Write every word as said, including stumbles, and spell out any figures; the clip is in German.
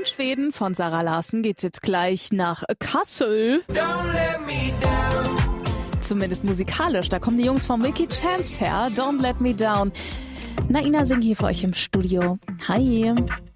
Von Schweden, von Sarah Larsson, geht's jetzt gleich nach Kassel. Don't let me down. Zumindest musikalisch, da kommen die Jungs von Milky Chance her. Don't Let Me Down. Naina Singh hier für euch im Studio. Hi.